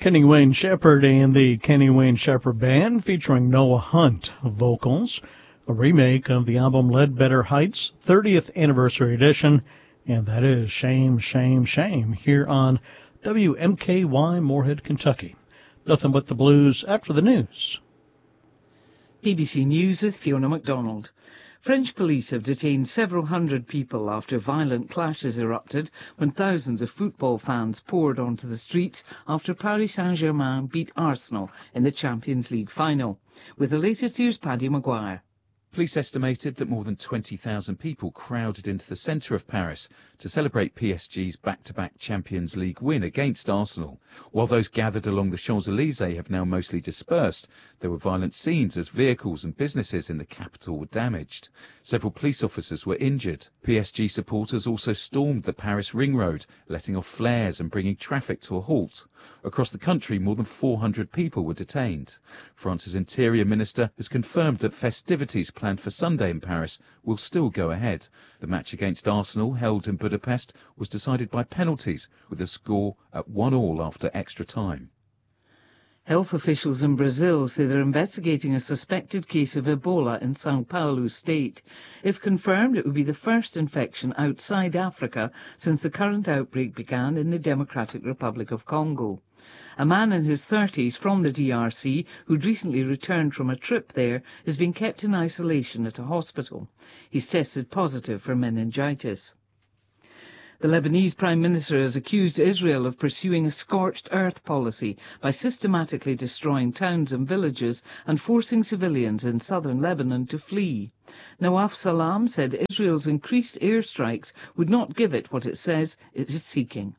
Kenny Wayne Shepherd and the Kenny Wayne Shepherd Band featuring Noah Hunt vocals, a remake of the album Ledbetter Heights 30th Anniversary Edition, and that is Shame, Shame, Shame here on WMKY Moorhead, Kentucky. Nothing but the blues after the news. BBC News with Fiona MacDonald. French police have detained several hundred people after violent clashes erupted when thousands of football fans poured onto the streets after Paris Saint-Germain beat Arsenal in the Champions League final. With the latest, here's Paddy Maguire. Police estimated that more than 20,000 people crowded into the centre of Paris to celebrate PSG's back-to-back Champions League win against Arsenal. While those gathered along the Champs-Élysées have now mostly dispersed, there were violent scenes as vehicles and businesses in the capital were damaged. Several police officers were injured. PSG supporters also stormed the Paris ring road, letting off flares and bringing traffic to a halt. Across the country, more than 400 people were detained. France's Interior Minister has confirmed that festivities planned for Sunday in Paris will still go ahead. The match against Arsenal, held in Budapest, was decided by penalties, with the score at 1-1 after extra time. Health officials in Brazil say they're investigating a suspected case of Ebola in São Paulo state. If confirmed, it would be the first infection outside Africa since the current outbreak began in the Democratic Republic of Congo. A man in his 30s from the DRC, who'd recently returned from a trip there, is being kept in isolation at a hospital. He's tested positive for meningitis. The Lebanese Prime Minister has accused Israel of pursuing a scorched earth policy by systematically destroying towns and villages and forcing civilians in southern Lebanon to flee. Nawaf Salam said Israel's increased airstrikes would not give it what it says it is seeking.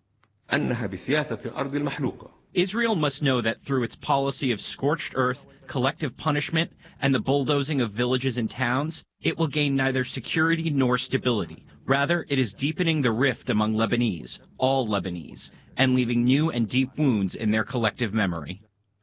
Israel must know that through its policy of scorched earth, collective punishment, and the bulldozing of villages and towns, it will gain neither security nor stability. Rather, it is deepening the rift among Lebanese, all Lebanese, and leaving new and deep wounds in their collective memory.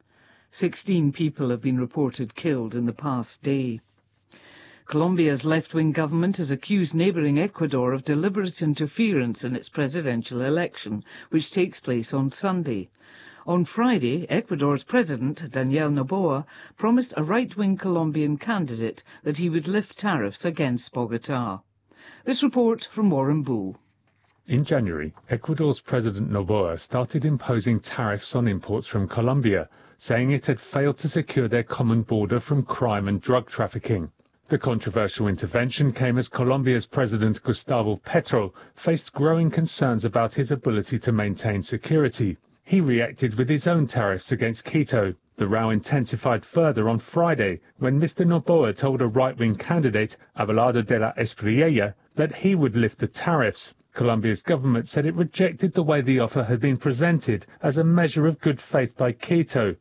16 people have been reported killed in the past day. Colombia's left-wing government has accused neighbouring Ecuador of deliberate interference in its presidential election, which takes place on Sunday. On Friday, Ecuador's president, Daniel Noboa, promised a right-wing Colombian candidate that he would lift tariffs against Bogotá. This report from Warren Bull. In January, Ecuador's President Noboa started imposing tariffs on imports from Colombia, saying it had failed to secure their common border from crime and drug trafficking. The controversial intervention came as Colombia's President Gustavo Petro faced growing concerns about his ability to maintain security. He reacted with his own tariffs against Quito. The row intensified further on Friday when Mr. Noboa told a right-wing candidate, Abelardo de la Espriella, that he would lift the tariffs. Colombia's government said it rejected the way the offer had been presented as a measure of good faith by Quito.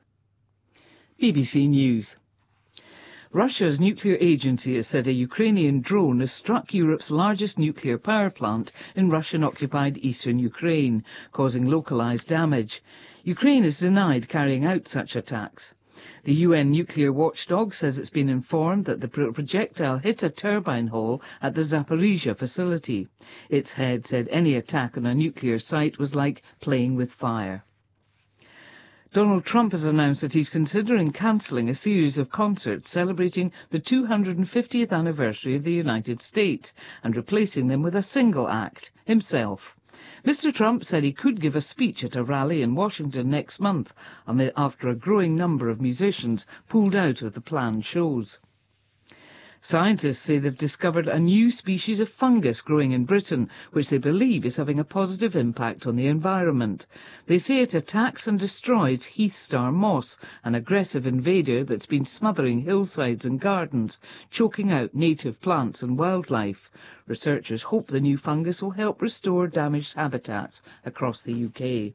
BBC News. Russia's nuclear agency has said a Ukrainian drone has struck Europe's largest nuclear power plant in Russian-occupied eastern Ukraine, causing localized damage. Ukraine has denied carrying out such attacks. The UN nuclear watchdog says it's been informed that the projectile hit a turbine hall at the Zaporizhzhia facility. Its head said any attack on a nuclear site was like playing with fire. Donald Trump has announced that he's considering cancelling a series of concerts celebrating the 250th anniversary of the United States and replacing them with a single act, himself. Mr. Trump said he could give a speech at a rally in Washington next month after a growing number of musicians pulled out of the planned shows. Scientists say they've discovered a new species of fungus growing in Britain, which they believe is having a positive impact on the environment. They say it attacks and destroys heath star moss, an aggressive invader that's been smothering hillsides and gardens, choking out native plants and wildlife. Researchers hope the new fungus will help restore damaged habitats across the UK.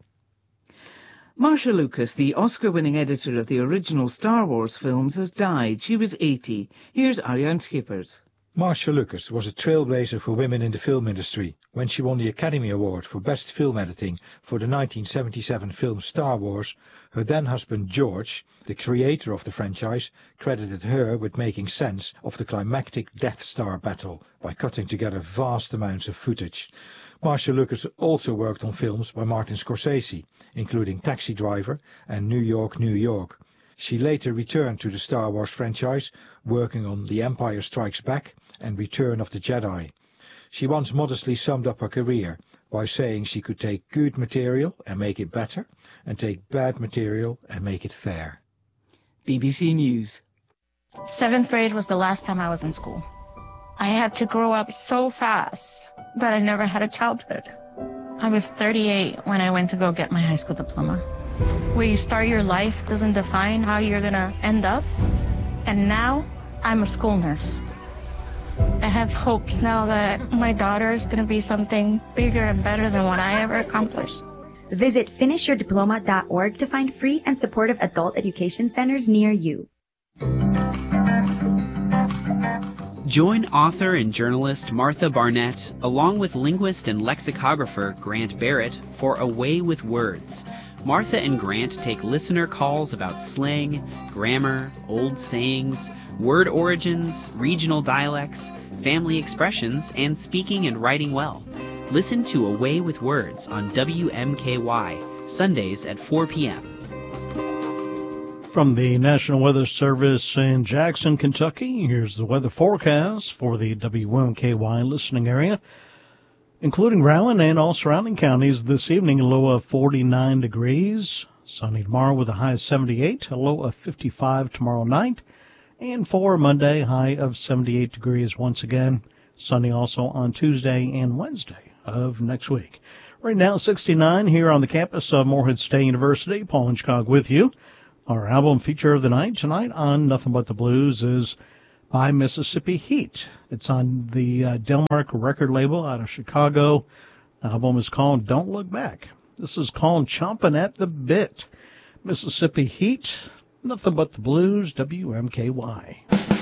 Marcia Lucas, the Oscar-winning editor of the original Star Wars films, has died. She was 80. Here's Arjan Schippers. Marcia Lucas was a trailblazer for women in the film industry when she won the Academy Award for Best Film Editing for the 1977 film Star Wars. Her then-husband George, the creator of the franchise, credited her with making sense of the climactic Death Star battle by cutting together vast amounts of footage. Marcia Lucas also worked on films by Martin Scorsese, including Taxi Driver and New York, New York. She later returned to the Star Wars franchise, working on The Empire Strikes Back and Return of the Jedi. She once modestly summed up her career by saying she could take good material and make it better, and take bad material and make it fair. BBC News. 7th grade was the last time I was in school. I had to grow up so fast, but I never had a childhood. I was 38 when I went to go get my high school diploma. Where you start your life doesn't define how you're going to end up. And now, I'm a school nurse. I have hopes now that my daughter is going to be something bigger and better than what I ever accomplished. Visit finishyourdiploma.org to find free and supportive adult education centers near you. Join author and journalist Martha Barnett, along with linguist and lexicographer Grant Barrett, for A Way with Words. Martha and Grant take listener calls about slang, grammar, old sayings, word origins, regional dialects, family expressions, and speaking and writing well. Listen to A Way with Words on WMKY, Sundays at 4 p.m. From the National Weather Service in Jackson, Kentucky, here's the weather forecast for the WMKY listening area, including Rowan and all surrounding counties this evening. A low of 49 degrees. Sunny tomorrow with a high of 78, a low of 55 tomorrow night. And for Monday, high of 78 degrees once again. Sunny also on Tuesday and Wednesday of next week. Right now, 69 here on the campus of Morehead State University. Paul Hinchcog with you. Our album feature of the night tonight on Nothing But the Blues is by Mississippi Heat. It's on the Delmark record label out of Chicago. The album is called Don't Look Back. This is called Chompin' at the Bit. Mississippi Heat, Nothing But the Blues, WMKY.